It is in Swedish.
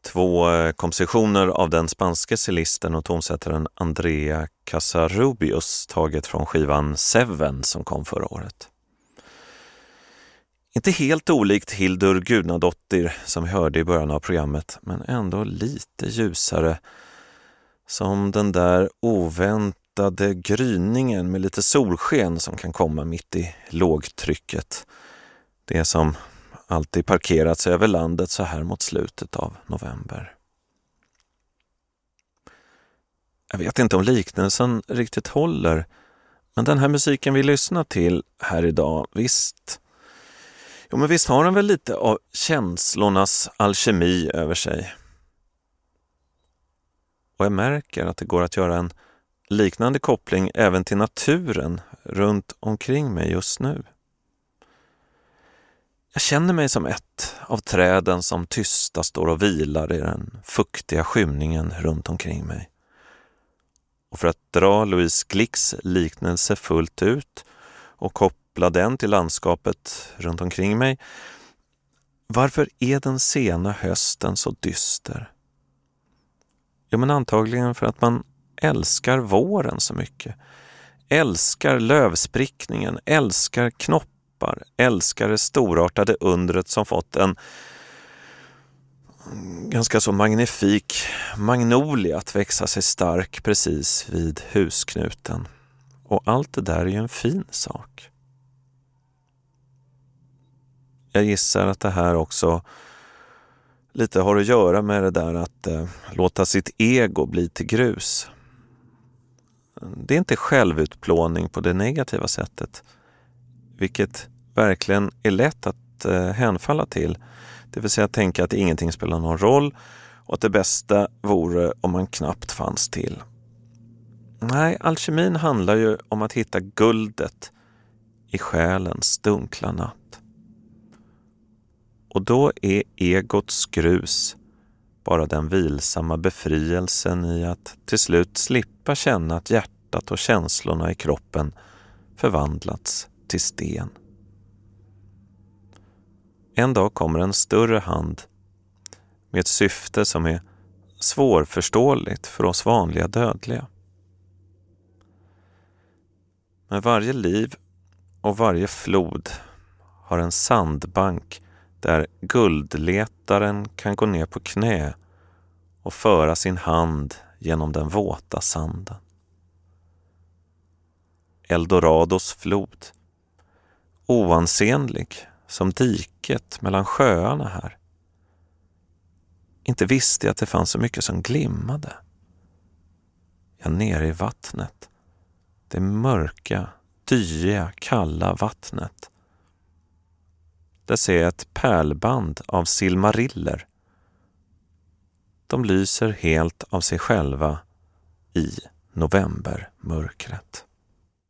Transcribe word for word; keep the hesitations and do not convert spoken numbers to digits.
två kompositioner av den spanske cellisten och tonsättaren Andrea Casarubius, taget från skivan Seven som kom förra året. Inte helt olikt Hildur Gudnadottir som vi hörde i början av programmet, men ändå lite ljusare, som den där oväntade gryningen med lite solsken som kan komma mitt i lågtrycket. Det som alltid parkerats över landet så här mot slutet av november. Jag vet inte om liknelsen riktigt håller, men den här musiken vi lyssnar till här idag, visst, jo, men visst har den väl lite av känslornas alkemi över sig. Och jag märker att det går att göra en liknande koppling även till naturen runt omkring mig just nu. Jag känner mig som ett av träden som tysta står och vilar i den fuktiga skymningen runt omkring mig. Och för att dra Louise Glicks liknelse fullt ut och koppla den till landskapet runt omkring mig, varför är den sena hösten så dyster? Jo, men antagligen för att man älskar våren så mycket. Älskar lövsprickningen, älskar knoppar, älskar det storartade undret som fått en ganska så magnifik magnolia att växa sig stark precis vid husknuten. Och allt det där är ju en fin sak. Jag gissar att det här också lite har att göra med det där att eh, låta sitt ego bli till grus. Det är inte självutplåning på det negativa sättet, vilket verkligen är lätt att eh, hänfalla till. Det vill säga tänka att ingenting spelar någon roll och att det bästa vore om man knappt fanns till. Nej, alkemin handlar ju om att hitta guldet i själens dunkla natt. Och då är egots grus bara den vilsamma befrielsen i att till slut slippa känna att hjärtat och känslorna i kroppen förvandlats till sten. En dag kommer en större hand med ett syfte som är svårförståeligt för oss vanliga dödliga. Men varje liv och varje flod har en sandbank där guldletaren kan gå ner på knä och föra sin hand genom den våta sanden. Eldorados flod, oansenlig som diket mellan sjöarna här. Inte visste jag att det fanns så mycket som glimmade. Jag nere i vattnet, det mörka, dyiga, kalla vattnet. Där ser jag ett pärlband av silmariller. De lyser helt av sig själva i novembermörkret.